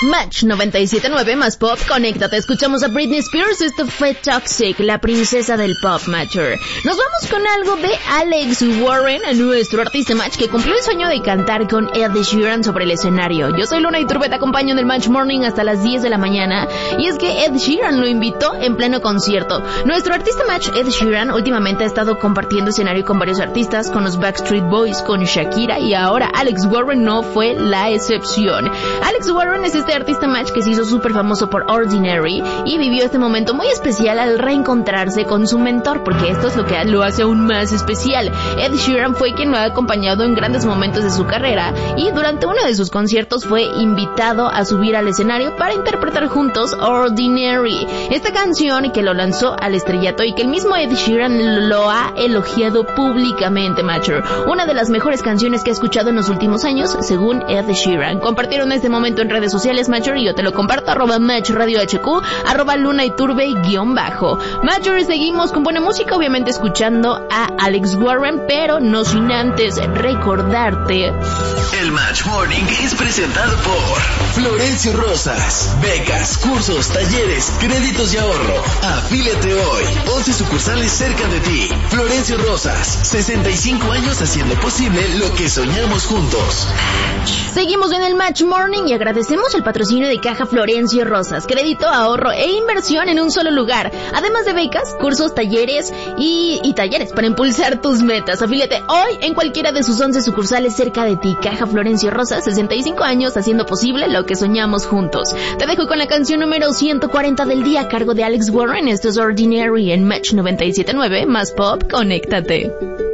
Match 97.9 más pop, conéctate, escuchamos a Britney Spears, esto fue Toxic, la princesa del pop, Matcher. Nos vamos con algo de Alex Warren, nuestro artista Match, que cumplió el sueño de cantar con Ed Sheeran sobre el escenario. Yo soy Luna Iturbe, te acompaño en el Match Morning hasta las 10 de la mañana, y es que Ed Sheeran lo invitó en pleno concierto. Nuestro artista Match, Ed Sheeran, últimamente ha estado compartiendo escenario con varios artistas, con los Backstreet Boys, con Shakira, y ahora Alex Warren no fue la excepción. Alex Warren es este artista Match que se hizo súper famoso por Ordinary y vivió este momento muy especial al reencontrarse con su mentor, porque esto es lo que lo hace aún más especial. Ed Sheeran fue quien lo ha acompañado en grandes momentos de su carrera y durante uno de sus conciertos fue invitado a subir al escenario para interpretar juntos Ordinary, esta canción que lo lanzó al estrellato y que el mismo Ed Sheeran lo ha elogiado públicamente, Matcher. Una de las mejores canciones que ha escuchado en los últimos años, según Ed Sheeran. Compartieron este momento en redes sociales, Matcher, y yo te lo comparto, @Match Radio HQ, @LunaIturbe_. Matcher, seguimos con buena música, obviamente escuchando a Alex Warren, pero no sin antes recordarte. El Match Morning es presentado por Florencio Rosas. Becas, cursos, talleres, créditos y ahorro. Afíliate hoy. 11 sucursales cerca de ti. Florencio Rosas, 65 años haciendo posible lo que soñamos juntos. Seguimos en el Match Morning y agradecemos el patrocinio de Caja Florencio Rosas. Crédito, ahorro e inversión en un solo lugar. Además de becas, cursos, talleres y talleres para impulsar tus metas. Afíliate hoy en cualquiera de sus 11 sucursales cerca de ti. Caja Florencio Rosas, 65 años haciendo posible lo que soñamos juntos. Te dejo con la canción número 140 del día a cargo de Alex Warren. Esto es Ordinary en Match 97.9 más pop, conéctate.